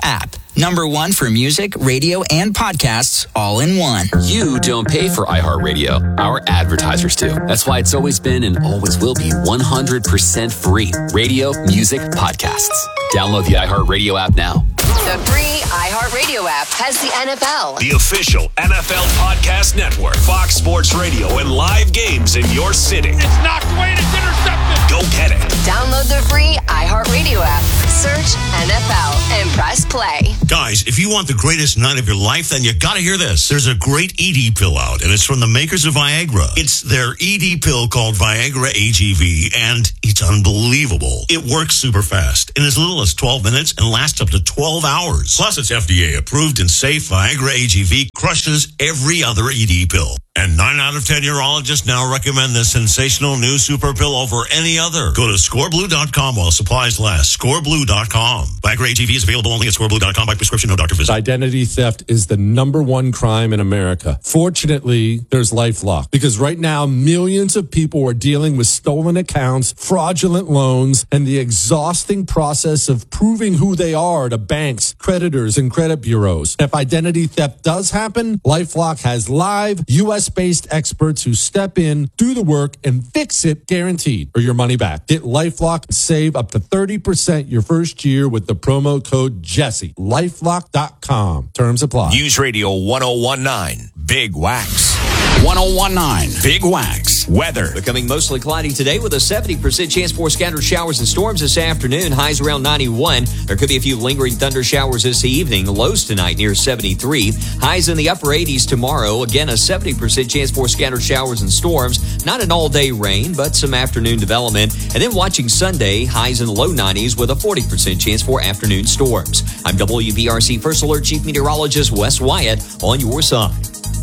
Number one for music, radio, and podcasts all in one. You don't pay for iHeartRadio. Our advertisers do. That's why it's always been and always will be one hundred percent free. Radio, music, podcasts. Download the iHeartRadio app now. The free iHeartRadio app has the N F L. The official N F L podcast network. Fox Sports Radio and live games in your city. It's knocked away and it's intercepted. Go get it. Download the free iHeartRadio app. Search N F L and press play. Guys, if you want the greatest night of your life, then you gotta hear this. There's a great E D pill out, and it's from the makers of Viagra. It's their E D pill called Viagra A G V, and it's unbelievable. It works super fast in as little as twelve minutes and lasts up to twelve hours. Plus, it's F D A approved and safe. Viagra A G V crushes every other E D pill. And nine out of ten urologists now recommend this sensational new super pill over any other. Go to score blue dot com while supplies last. score blue dot com. Viagra A G V is available only at score blue dot com by prescription, no doctor visit. Identity theft is the number one crime in America. Fortunately, there's LifeLock, because right now millions of people are dealing with stolen accounts, fraudulent loans, and the exhausting process of proving who they are to banks, creditors, and credit bureaus. If identity theft does happen, LifeLock has live U S based experts who step in, do the work, and fix it guaranteed, or your money back. Get LifeLock and save up to thirty percent your first year with the promo code Jesse. lifelock dot com. Terms apply. News Radio one oh one nine. Big Wax. one oh one nine. Big Wax. Weather. Becoming mostly cloudy today with a seventy percent chance for scattered showers and storms this afternoon. Highs around ninety-one. There could be a few lingering thunder showers this evening. Lows tonight near seventy-three. Highs in the upper eighties tomorrow. Again, a seventy percent chance for scattered showers and storms. Not an all-day rain, but some afternoon development. And then watching Sunday, highs in the low nineties with a forty percent chance for afternoon storms. I'm W B R C First Alert Chief Meteorologist Wes Wyatt on your side.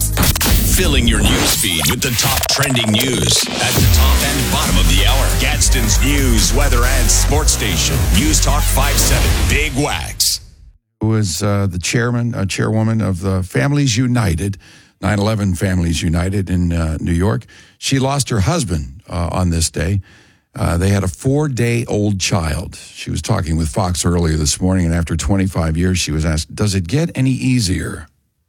Filling your news feed with the top trending news at the top and bottom of the hour. Gadsden's news, weather, and sports station. News Talk five seven. Big Wax. Who is uh, the chairman, uh, chairwoman of the Families United, nine eleven Families United in uh, New York. She lost her husband uh, on this day. Uh, they had a four-day-old child. She was talking with Fox earlier this morning, and after twenty-five years, she was asked, does it get any easier?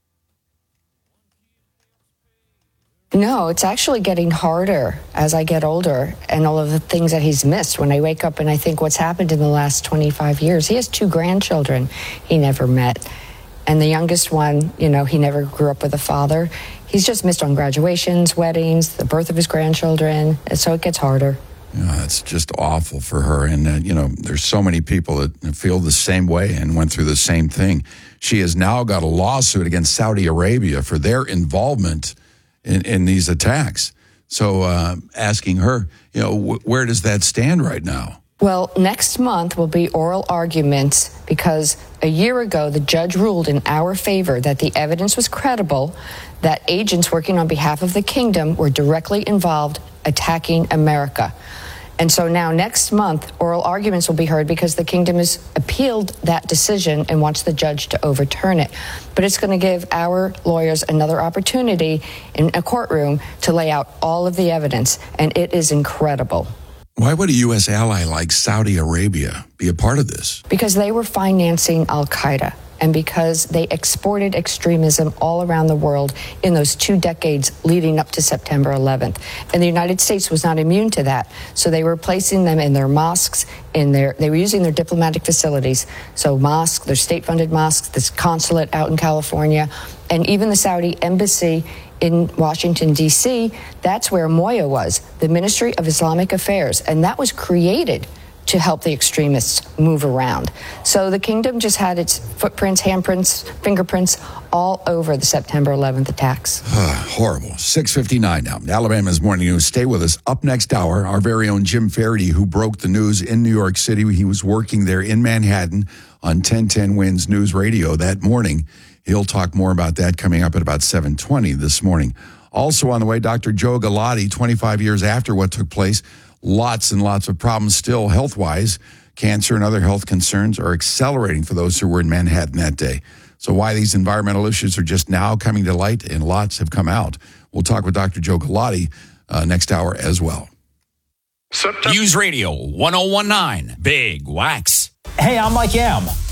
No, it's actually getting harder as I get older, and all of the things that he's missed. When I wake up and I think what's happened in the last twenty-five years, he has two grandchildren he never met. And the youngest one, you know, he never grew up with a father. He's just missed on graduations, weddings, the birth of his grandchildren, and so it gets harder. Yeah, it's just awful for her. And, uh, you know, there's so many people that feel the same way and went through the same thing. She has now got a lawsuit against Saudi Arabia for their involvement in, in these attacks. So uh, asking her, you know, wh- where does that stand right now? Well, next month will be oral arguments because a year ago the judge ruled in our favor that the evidence was credible, that agents working on behalf of the kingdom were directly involved attacking America. And so now next month, oral arguments will be heard because the kingdom has appealed that decision and wants the judge to overturn it. But it's going to give our lawyers another opportunity in a courtroom to lay out all of the evidence, and it is incredible. Why would a U S ally like Saudi Arabia be a part of this? Because they were financing Al-Qaeda, and because they exported extremism all around the world in those two decades leading up to September eleventh. And the United States was not immune to that. So they were placing them in their mosques, in their, they were using their diplomatic facilities. So mosques, their state-funded mosques, this consulate out in California, and even the Saudi embassy in Washington, D C, that's where Moya was, the Ministry of Islamic Affairs. And that was created to help the extremists move around. So the kingdom just had its footprints, handprints, fingerprints all over the September eleventh attacks. Horrible. six fifty-nine now. Alabama's Morning News. Stay with us. Up next hour, our very own Jim Faraday, who broke the news in New York City. He was working there in Manhattan on ten ten Wins News Radio that morning. He'll talk more about that coming up at about seven twenty this morning. Also on the way, Doctor Joe Galati, twenty-five years after what took place. Lots and lots of problems still health-wise. Cancer and other health concerns are accelerating for those who were in Manhattan that day. So why these environmental issues are just now coming to light, and lots have come out. We'll talk with Doctor Joe Galati uh, next hour as well. News Radio one oh one nine. Big Wax. Hey, I'm Mike Yam.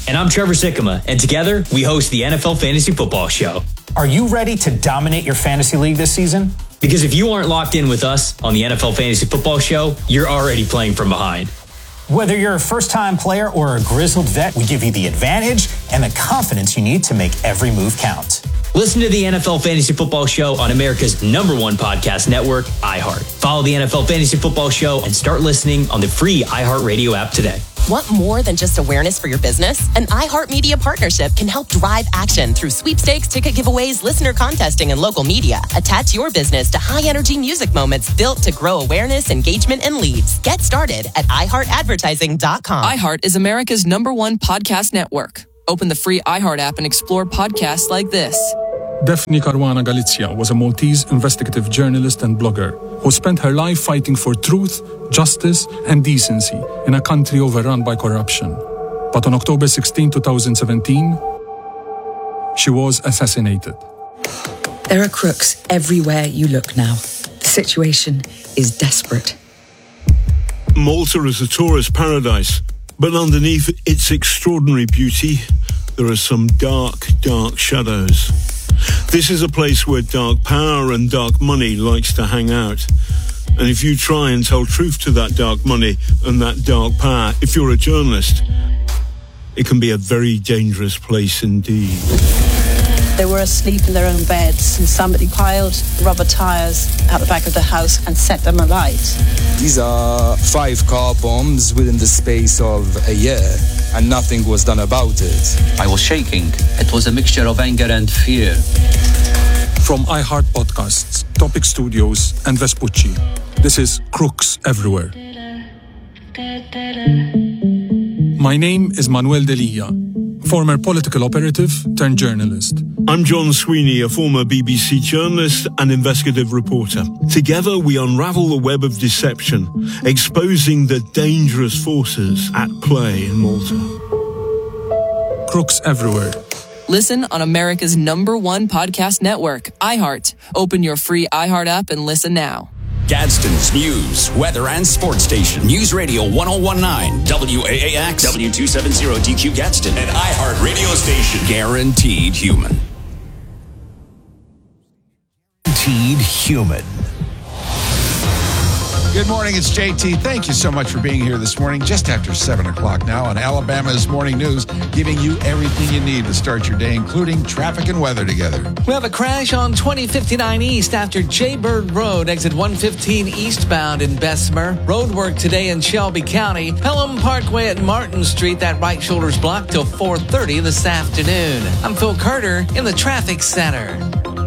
And I'm Trevor Sikkema, and together we host the N F L Fantasy Football Show. Are you ready to dominate your fantasy league this season? Because if you aren't locked in with us on the N F L Fantasy Football Show, you're already playing from behind. Whether you're a first-time player or a grizzled vet, we give you the advantage and the confidence you need to make every move count. Listen to the N F L Fantasy Football Show on America's number one podcast network, iHeart. Follow the N F L Fantasy Football Show and start listening on the free iHeartRadio app today. Want more than just awareness for your business? An iHeartMedia partnership can help drive action through sweepstakes, ticket giveaways, listener contesting, and local media. Attach your business to high-energy music moments built to grow awareness, engagement, and leads. Get started at i heart advertising dot com. iHeart is America's number one podcast network. Open the free iHeart app and explore podcasts like this. Daphne Caruana Galizia was a Maltese investigative journalist and blogger who spent her life fighting for truth, justice, and decency in a country overrun by corruption. But on October sixteenth, twenty seventeen, she was assassinated. There are crooks everywhere you look now. The situation is desperate. Malta is a tourist paradise, but underneath its extraordinary beauty, there are some dark, dark shadows. This is a place where dark power and dark money likes to hang out. And if you try and tell truth to that dark money and that dark power, if you're a journalist, it can be a very dangerous place indeed. They were asleep in their own beds and somebody piled rubber tires out the back of the house and set them alight. These are five car bombs within the space of a year, and nothing was done about it. I was shaking. It was a mixture of anger and fear. From iHeart Podcasts, Topic Studios, and Vespucci, this is Crooks Everywhere. My name is Manuel Delia, former political operative turned journalist. I'm John Sweeney, a former B B C journalist and investigative reporter. Together, we unravel the web of deception, exposing the dangerous forces at play in Malta. Crooks Everywhere. Listen on America's number one podcast network, iHeart. Open your free iHeart app and listen now. Gadsden's news, weather, and sports station. News Radio one oh one point nine, W A A X, W two seventy D Q Gadsden, and iHeart radio station. Guaranteed human. Guaranteed human. Good morning, it's J T. Thank you so much for being here this morning, just after seven o'clock now on Alabama's Morning News, giving you everything you need to start your day, including traffic and weather together. We have a crash on twenty fifty-nine East after Jaybird Road, exit one fifteen eastbound in Bessemer. Road work today in Shelby County. Pelham Parkway at Martin Street, that right shoulder's blocked till four thirty this afternoon. I'm Phil Carter in the Traffic Center.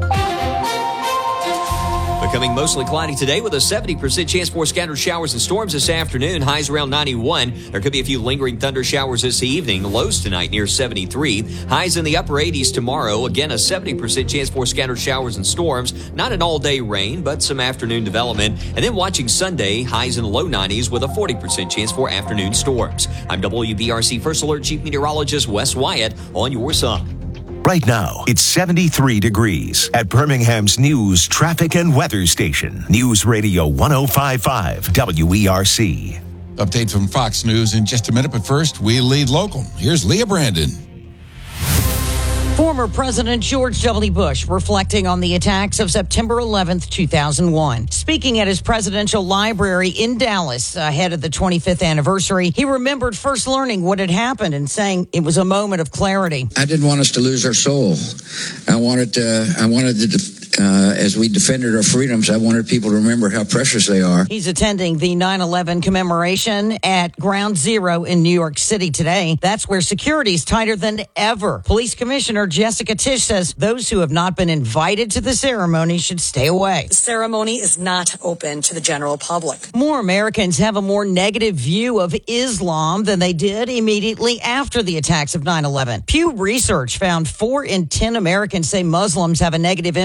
Becoming mostly cloudy today with a seventy percent chance for scattered showers and storms this afternoon. Highs around ninety-one. There could be a few lingering thunder showers this evening. Lows tonight near seventy-three. Highs in the upper eighties tomorrow. Again, a seventy percent chance for scattered showers and storms. Not an all-day rain, but some afternoon development. And then watching Sunday, highs in the low nineties with a forty percent chance for afternoon storms. I'm W B R C First Alert Chief Meteorologist Wes Wyatt on your side. Right now, it's seventy-three degrees at Birmingham's news, traffic, and weather station. News Radio one oh five point five W E R C. Update from Fox News in just a minute, but first, we lead local. Here's Leah Brandon. Former President George W. Bush reflecting on the attacks of September eleventh, two thousand one. Speaking at his presidential library in Dallas ahead of the twenty-fifth anniversary, he remembered first learning what had happened and saying it was a moment of clarity. I didn't want us to lose our soul. I wanted to, I wanted to, uh, as we defended our freedoms, I wanted people to remember how precious they are. He's attending the nine eleven commemoration at Ground Zero in New York City today. That's where security is tighter than ever. Police Commissioner Jessica Tisch says those who have not been invited to the ceremony should stay away. The ceremony is not open to the general public. More Americans have a more negative view of Islam than they did immediately after the attacks of nine eleven. Pew Research found four in ten Americans say Muslims have a negative impact on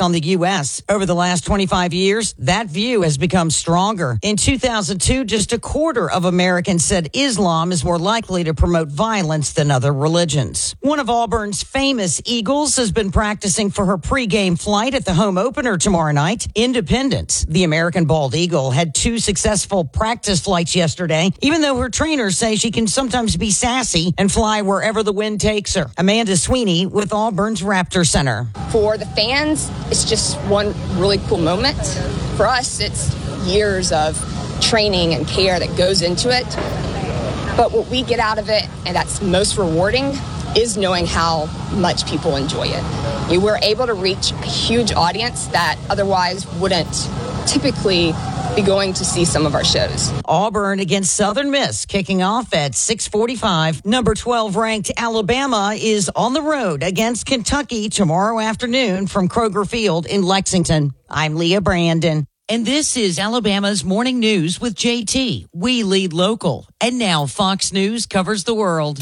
on the U S. Over the last twenty-five years, that view has become stronger. In two thousand two, just a quarter of Americans said Islam is more likely to promote violence than other religions. One of Auburn's famous Eagles has been practicing for her pregame flight at the home opener tomorrow night. Independence, the American bald eagle, had two successful practice flights yesterday, even though her trainers say she can sometimes be sassy and fly wherever the wind takes her. Amanda Sweeney with Auburn's Raptor Center. For the fans, it's just one really cool moment. For us, it's years of training and care that goes into it. But what we get out of it, and that's most rewarding, is knowing how much people enjoy it. You were able to reach a huge audience that otherwise wouldn't typically be going to see some of our shows. Auburn against Southern Miss kicking off at six forty-five. Number twelve ranked Alabama is on the road against Kentucky tomorrow afternoon from Kroger Field in Lexington. I'm Leah Brandon. And this is Alabama's Morning News with J T. We lead local. And now Fox News covers the world.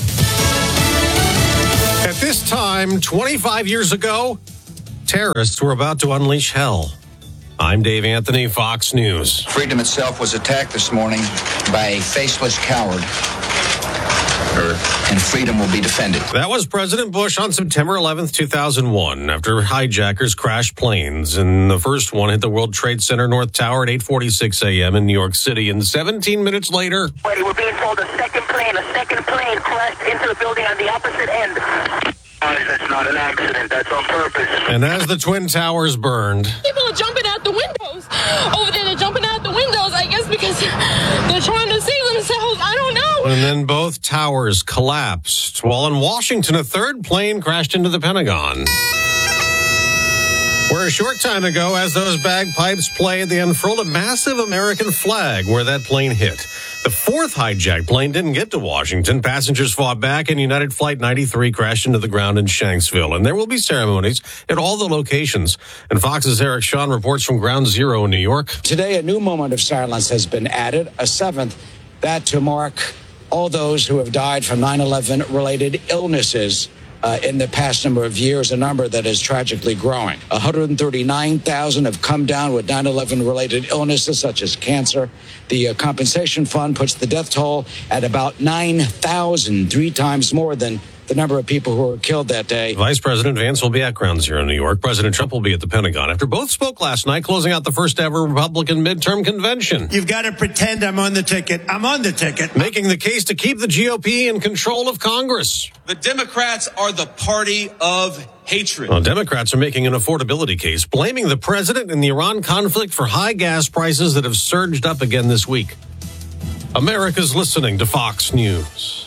At this time, twenty-five years ago, terrorists were about to unleash hell. I'm Dave Anthony, Fox News. Freedom itself was attacked this morning by a faceless coward. And freedom will be defended. That was President Bush on September eleventh, two thousand one, after hijackers crashed planes. And the first one hit the World Trade Center North Tower at eight forty-six a.m. in New York City. And seventeen minutes later... Wait, we're being told a second plane, a second plane crashed into the building on the opposite end. That's not an accident. That's on purpose. And as the Twin Towers burned... People are jumping out the windows. Over there, they're jumping out the windows, I guess, because they're trying to save themselves. I don't know. And then both towers collapsed. While in Washington, a third plane crashed into the Pentagon. Where a short time ago, as those bagpipes played, they unfurled a massive American flag where that plane hit. The fourth hijacked plane didn't get to Washington. Passengers fought back, and United Flight ninety-three crashed into the ground in Shanksville. And there will be ceremonies at all the locations. And Fox's Eric Shawn reports from Ground Zero in New York. Today, a new moment of silence has been added, a seventh, that to mark all those who have died from nine eleven related illnesses uh, in the past number of years, a number that is tragically growing. one hundred thirty-nine thousand have come down with nine eleven related illnesses such as cancer. The uh, compensation fund puts the death toll at about nine thousand, three times more than the number of people who were killed that day. Vice President Vance will be at Ground Zero in New York. President Trump will be at the Pentagon after both spoke last night, closing out the first ever Republican midterm convention. You've got to pretend I'm on the ticket. I'm on the ticket. Making the case to keep the G O P in control of Congress. The Democrats are the party of hatred. Well, Democrats are making an affordability case, blaming the president and the Iran conflict for high gas prices that have surged up again this week. America's listening to Fox News.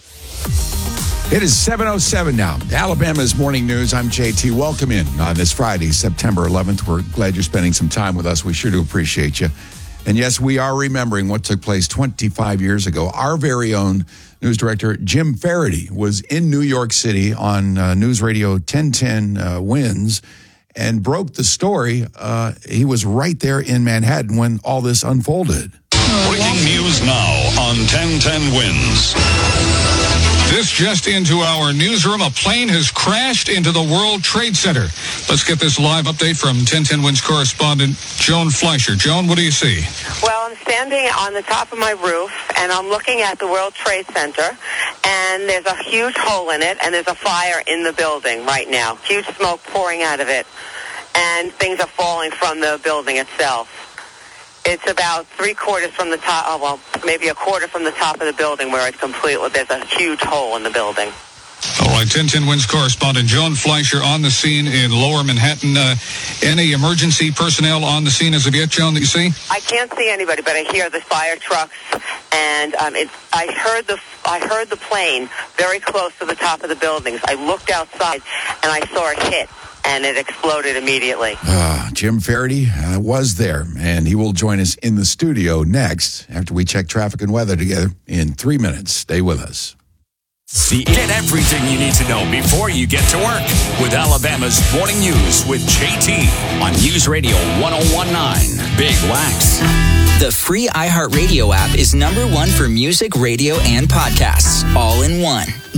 It is seven oh seven now. Alabama's Morning News. I'm J T. Welcome in on this Friday, September eleventh. We're glad you're spending some time with us. We sure do appreciate you. And yes, we are remembering what took place twenty-five years ago. Our very own news director, Jim Faraday, was in New York City on uh, News Radio ten ten uh, Wins and broke the story. Uh, he was right there in Manhattan when all this unfolded. Breaking news now on ten ten Wins. This just into our newsroom. A plane has crashed into the World Trade Center. Let's get this live update from ten ten Wins correspondent Joan Fleischer. Joan, what do you see? Well, I'm standing on the top of my roof, and I'm looking at the World Trade Center, and there's a huge hole in it, and there's a fire in the building right now. Huge smoke pouring out of it, and things are falling from the building itself. It's about three quarters from the top, oh, well, maybe a quarter from the top of the building where it's completely, there's a huge hole in the building. All right, ten ten Wins correspondent Joan Fleischer on the scene in Lower Manhattan. Uh, any emergency personnel on the scene as of yet, Joan, that you see? I can't see anybody, but I hear the fire trucks, and um, it's, I heard the I heard the plane very close to the top of the buildings. I looked outside, and I saw it hit, and it exploded immediately. Uh, Jim Faraday uh, was there, and he will join us in the studio next after we check traffic and weather together in three minutes. Stay with us. See, get everything you need to know before you get to work with Alabama's Morning News with J T on News Radio one oh one point nine Big Wax. The free iHeartRadio app is number one for music, radio, and podcasts, all in one.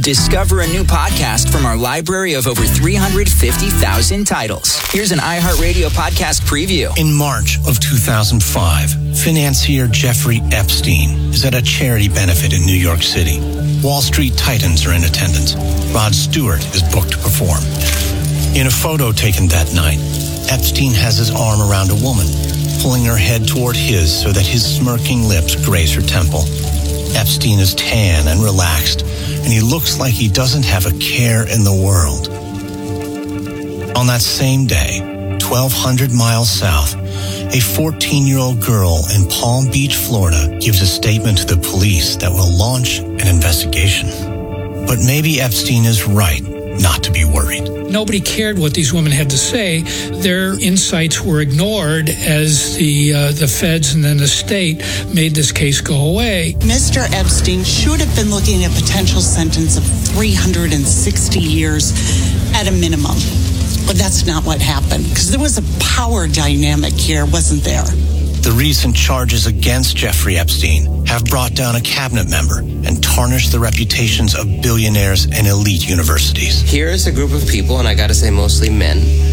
Discover a new podcast from our library of over three hundred fifty thousand titles. Here's an iHeartRadio podcast preview. In March of two thousand five, financier Jeffrey Epstein is at a charity benefit in New York City. Wall Street titans are in attendance. Rod Stewart is booked to perform. In a photo taken that night, Epstein has his arm around a woman, pulling her head toward his so that his smirking lips graze her temple. Epstein is tan and relaxed, and he looks like he doesn't have a care in the world. On that same day, twelve hundred miles south, a fourteen-year-old girl in Palm Beach, Florida, gives a statement to the police that will launch an investigation. But maybe Epstein is right not to be worried. Nobody cared what these women had to say. Their insights were ignored as the uh, the feds and then the state made this case go away. Mister Epstein should have been looking at a potential sentence of three hundred sixty years at a minimum. But that's not what happened, because there was a power dynamic here, wasn't there? The recent charges against Jeffrey Epstein have brought down a cabinet member and tarnished the reputations of billionaires and elite universities. Here is a group of people, and I gotta say mostly men,